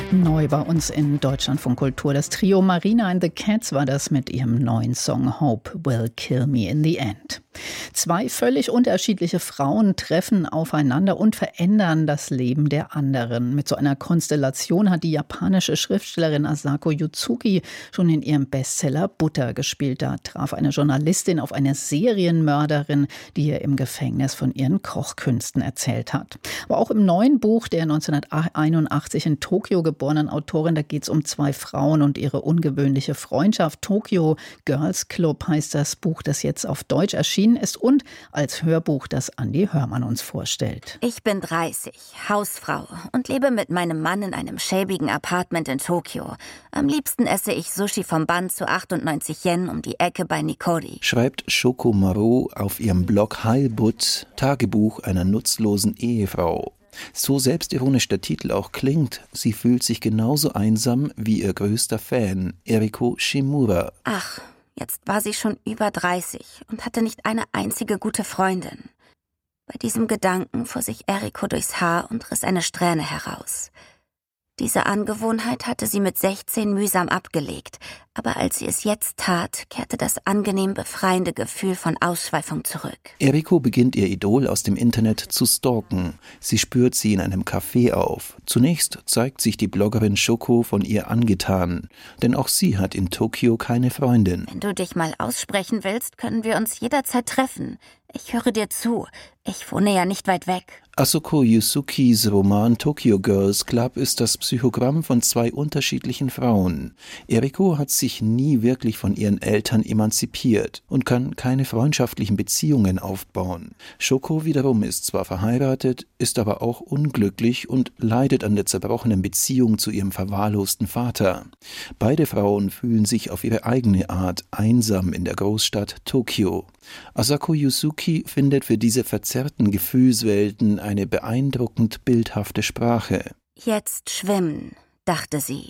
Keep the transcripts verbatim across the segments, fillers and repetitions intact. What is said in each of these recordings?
Neu bei uns in Deutschlandfunk Kultur. Das Trio Marina and the Cats war das mit ihrem neuen Song Hope Will Kill Me in the End. Zwei völlig unterschiedliche Frauen treffen aufeinander und verändern das Leben der anderen. Mit so einer Konstellation hat die japanische Schriftstellerin Asako Yuzuki schon in ihrem Bestseller Butter gespielt. Da traf eine Journalistin auf eine Serienmörderin, die ihr im Gefängnis von ihren Kochkünsten erzählt hat. Aber auch im neuen Buch der neunzehnhunderteinundachtzig in Tokio geborenen Autorin, da geht es um zwei Frauen und ihre ungewöhnliche Freundschaft. Tokyo Girls Club heißt das Buch, das jetzt auf Deutsch erschienen ist und als Hörbuch, das Andi Hörmann uns vorstellt. Ich bin dreißig, Hausfrau und lebe mit meinem Mann in einem schäbigen Apartment in Tokio. Am liebsten esse ich Sushi vom Band zu achtundneunzig Yen um die Ecke bei Nikori. Schreibt Shoko Maro auf ihrem Blog Heilbutt, Tagebuch einer nutzlosen Ehefrau. So selbstironisch der Titel auch klingt, sie fühlt sich genauso einsam wie ihr größter Fan, Eriko Shimura. Ach, jetzt war sie schon über dreißig und hatte nicht eine einzige gute Freundin. Bei diesem Gedanken fuhr sich Eriko durchs Haar und riss eine Strähne heraus. Diese Angewohnheit hatte sie mit sechzehn mühsam abgelegt, aber als sie es jetzt tat, kehrte das angenehm befreiende Gefühl von Ausschweifung zurück. Eriko beginnt ihr Idol aus dem Internet zu stalken. Sie spürt sie in einem Café auf. Zunächst zeigt sich die Bloggerin Shoko von ihr angetan, denn auch sie hat in Tokio keine Freundin. Wenn du dich mal aussprechen willst, können wir uns jederzeit treffen. Ich höre dir zu. Ich wohne ja nicht weit weg. Asako Yuzukis Roman Tokyo Girls Club ist das Psychogramm von zwei unterschiedlichen Frauen. Eriko hat sich nie wirklich von ihren Eltern emanzipiert und kann keine freundschaftlichen Beziehungen aufbauen. Shoko wiederum ist zwar verheiratet, ist aber auch unglücklich und leidet an der zerbrochenen Beziehung zu ihrem verwahrlosten Vater. Beide Frauen fühlen sich auf ihre eigene Art einsam in der Großstadt Tokio. Asako Yuzuki findet für diese verzerrten Gefühlswelten eine beeindruckend bildhafte Sprache. Jetzt schwimmen, dachte sie.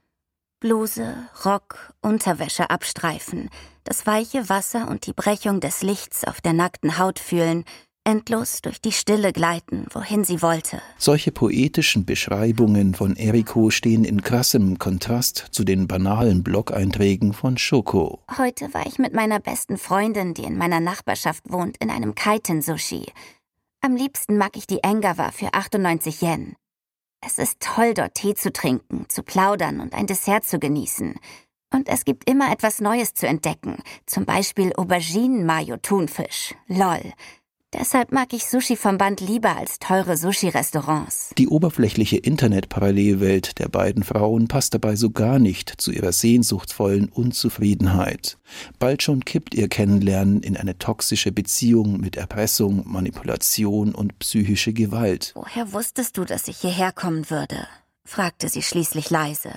Bluse, Rock, Unterwäsche abstreifen, das weiche Wasser und die Brechung des Lichts auf der nackten Haut fühlen, endlos durch die Stille gleiten, wohin sie wollte. Solche poetischen Beschreibungen von Eriko stehen in krassem Kontrast zu den banalen Blog-Einträgen von Shoko. Heute war ich mit meiner besten Freundin, die in meiner Nachbarschaft wohnt, in einem Kaiten-Sushi. Am liebsten mag ich die Engawa für achtundneunzig Yen. Es ist toll, dort Tee zu trinken, zu plaudern und ein Dessert zu genießen. Und es gibt immer etwas Neues zu entdecken, zum Beispiel Auberginen-Mayo-Thunfisch. Lol. Deshalb mag ich Sushi vom Band lieber als teure Sushi-Restaurants. Die oberflächliche Internet-Parallelwelt der beiden Frauen passt dabei so gar nicht zu ihrer sehnsuchtsvollen Unzufriedenheit. Bald schon kippt ihr Kennenlernen in eine toxische Beziehung mit Erpressung, Manipulation und psychische Gewalt. Woher wusstest du, dass ich hierher kommen würde? Fragte sie schließlich leise.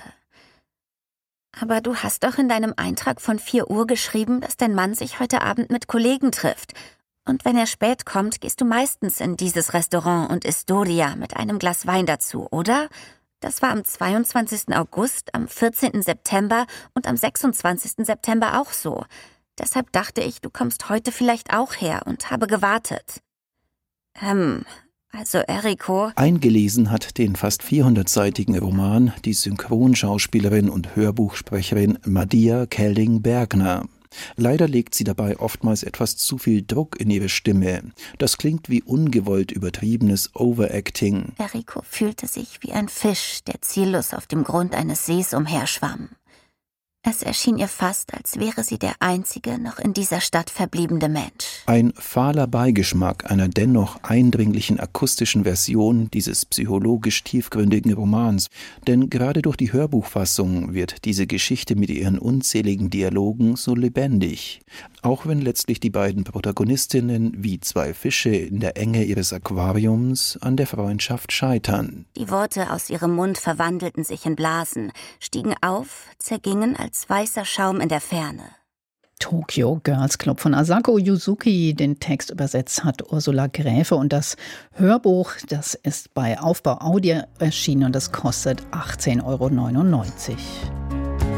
Aber du hast doch in deinem Eintrag von vier Uhr geschrieben, dass dein Mann sich heute Abend mit Kollegen trifft. Und wenn er spät kommt, gehst du meistens in dieses Restaurant und isst Doria mit einem Glas Wein dazu, oder? Das war am zweiundzwanzigsten August, am vierzehnten September und am sechsundzwanzigsten September auch so. Deshalb dachte ich, du kommst heute vielleicht auch her und habe gewartet. Ähm, also Eriko... Eingelesen hat den fast vierhundertseitigen Roman die Synchronschauspielerin und Hörbuchsprecherin Madia Kelling-Bergner. Leider legt sie dabei oftmals etwas zu viel Druck in ihre Stimme. Das klingt wie ungewollt übertriebenes Overacting. Eriko fühlte sich wie ein Fisch, der ziellos auf dem Grund eines Sees umherschwamm. Es erschien ihr fast, als wäre sie der einzige noch in dieser Stadt verbliebene Mensch. Ein fahler Beigeschmack einer dennoch eindringlichen akustischen Version dieses psychologisch tiefgründigen Romans. Denn gerade durch die Hörbuchfassung wird diese Geschichte mit ihren unzähligen Dialogen so lebendig. Auch wenn letztlich die beiden Protagonistinnen wie zwei Fische in der Enge ihres Aquariums an der Freundschaft scheitern. Die Worte aus ihrem Mund verwandelten sich in Blasen, stiegen auf, zergingen als weißer Schaum in der Ferne. Tokyo Girls Club von Asako Yuzuki. Den Text übersetzt hat Ursula Gräfe und das Hörbuch, das ist bei Aufbau Audio erschienen und das kostet achtzehn Euro neunundneunzig.